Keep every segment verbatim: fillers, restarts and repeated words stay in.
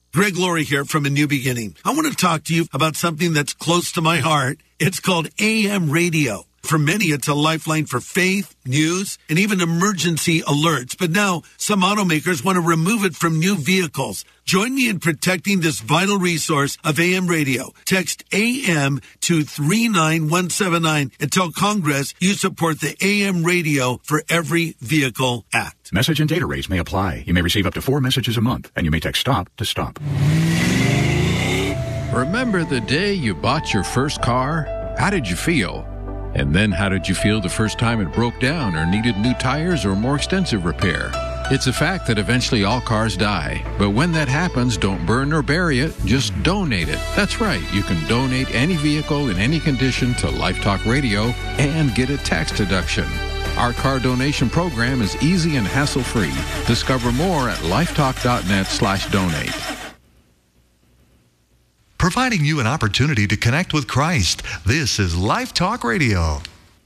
Greg Laurie here from A New Beginning. I want to talk to you about something that's close to my heart. It's called A M radio. For many, it's a lifeline for faith, news, and even emergency alerts. But now, some automakers want to remove it from new vehicles. Join me in protecting this vital resource of A M radio. Text A M to three nine one seven nine and tell Congress you support the A M Radio for Every Vehicle Act. Message and data rates may apply. You may receive up to four messages a month, and you may text STOP to STOP. Remember the day you bought your first car? How did you feel? And then how did you feel the first time it broke down or needed new tires or more extensive repair? It's a fact that eventually all cars die. But when that happens, don't burn or bury it, just donate it. That's right, you can donate any vehicle in any condition to Life Talk Radio and get a tax deduction. Our car donation program is easy and hassle-free. Discover more at lifetalk.net slash donate. Providing you an opportunity to connect with Christ. This is Life Talk Radio.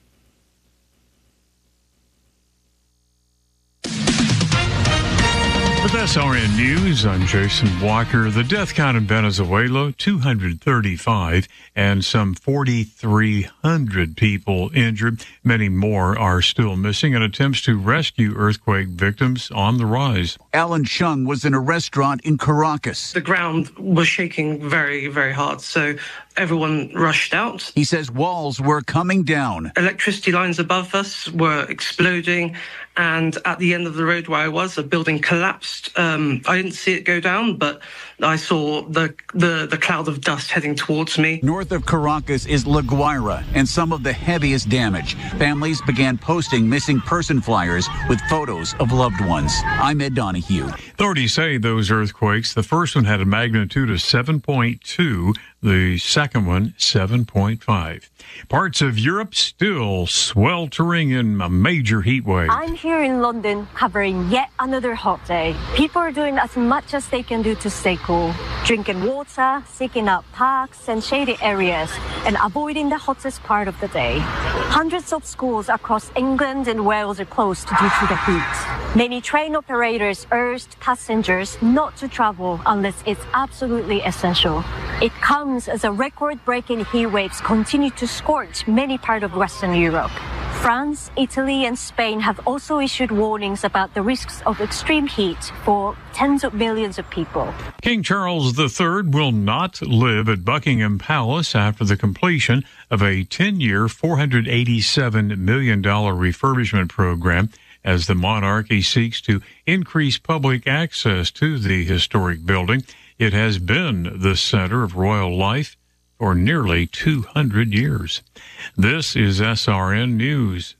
With S R N News, I'm Jason Walker. The death count in Venezuela, two hundred thirty-five, and some forty-three hundred people injured. Many more are still missing, and attempts to rescue earthquake victims on the rise. Alan Chung was in a restaurant in Caracas. The ground was shaking very, very hard, so everyone rushed out. He says walls were coming down. Electricity lines above us were exploding, and at the end of the road where I was, a building collapsed. Um, I didn't see it go down, but I saw the, the, the cloud of dust heading towards me. North of Caracas is La Guaira, and some of the heaviest damage. Families began posting missing person flyers with photos of loved ones. I'm Ed Donahue. Authorities say those earthquakes, the first one had a magnitude of seven point two, the second one, seven point five. Parts of Europe still sweltering in a major heat wave. I'm here in London covering yet another hot day. People are doing as much as they can do to stay cool. Drinking water, seeking out parks and shady areas, and avoiding the hottest part of the day. Hundreds of schools across England and Wales are closed due to the heat. Many train operators urged passengers not to travel unless it's absolutely essential. It comes as a record-breaking heat waves continue to scorch many parts of Western Europe. France, Italy, and Spain have also issued warnings about the risks of extreme heat for tens of millions of people. King Charles the Third will not live at Buckingham Palace after the completion of a ten-year, four hundred eighty-seven million dollars refurbishment program as the monarchy seeks to increase public access to the historic building. It has been the center of royal life for nearly two hundred years. This is S R N News.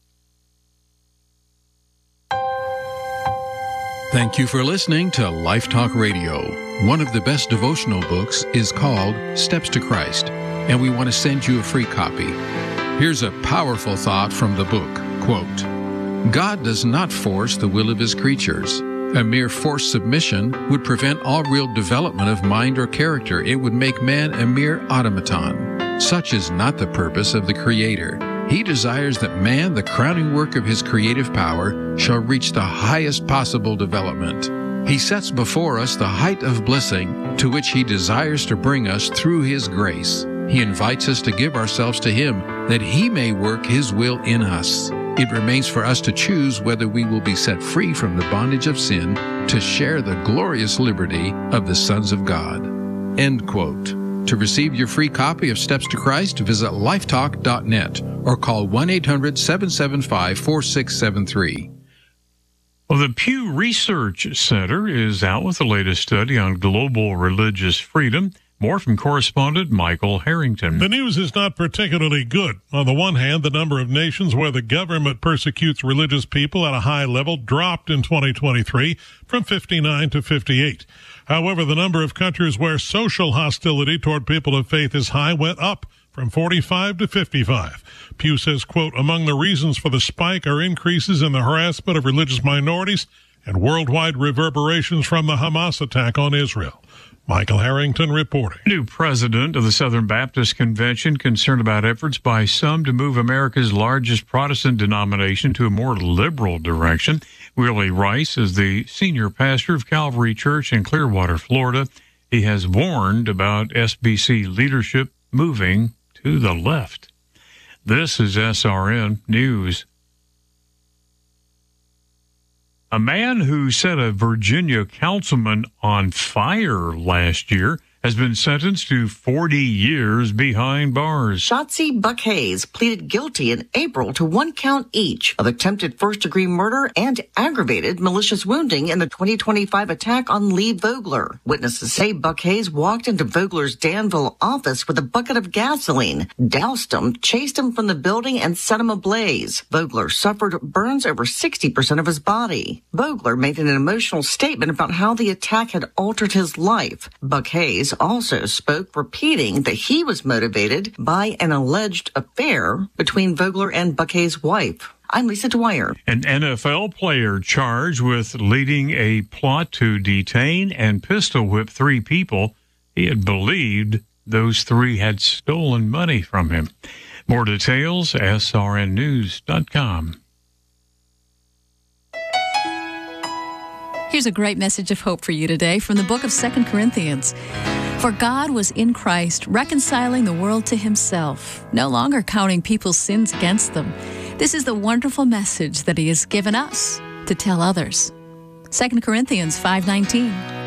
Thank you for listening to Life Talk Radio. One of the best devotional books is called Steps to Christ, and we want to send you a free copy. Here's a powerful thought from the book. Quote, God does not force the will of his creatures. A mere forced submission would prevent all real development of mind or character. It would make man a mere automaton. Such is not the purpose of the Creator. He desires that man, the crowning work of his creative power, shall reach the highest possible development. He sets before us the height of blessing to which he desires to bring us through his grace. He invites us to give ourselves to him that he may work his will in us. It remains for us to choose whether we will be set free from the bondage of sin to share the glorious liberty of the sons of God. End quote. To receive your free copy of Steps to Christ, visit lifetalk dot net or call one eight hundred seven seven five four six seven three. Well, the Pew Research Center is out with the latest study on global religious freedom. More from correspondent Michael Harrington. The news is not particularly good. On the one hand, the number of nations where the government persecutes religious people at a high level dropped in twenty twenty-three from fifty-nine to fifty-eight. However, the number of countries where social hostility toward people of faith is high went up from forty-five to fifty-five. Pew says, quote, among the reasons for the spike are increases in the harassment of religious minorities and worldwide reverberations from the Hamas attack on Israel. Michael Harrington reporting. New president of the Southern Baptist Convention concerned about efforts by some to move America's largest Protestant denomination to a more liberal direction. Willie Rice is the senior pastor of Calvary Church in Clearwater, Florida. he has warned about S B C leadership moving to the left. This is S R N News. A man who set a Virginia councilman on fire last year has been sentenced to forty years behind bars. Shotzi Buck Hayes pleaded guilty in April to one count each of attempted first-degree murder and aggravated malicious wounding in the twenty twenty-five attack on Lee Vogler. Witnesses say Buck Hayes walked into Vogler's Danville office with a bucket of gasoline, doused him, chased him from the building, and set him ablaze. Vogler suffered burns over sixty percent of his body. Vogler made an emotional statement about how the attack had altered his life. Buck Hayes also spoke, repeating that he was motivated by an alleged affair between Vogler and Buck Hayes' wife. I'm Lisa Dwyer. An N F L player charged with leading a plot to detain and pistol whip three people. He had believed those three had stolen money from him. More details, S R N news dot com. Here's a great message of hope for you today from the book of Second Corinthians. For God was in Christ, reconciling the world to himself, no longer counting people's sins against them. This is the wonderful message that he has given us to tell others. Second Corinthians five nineteen.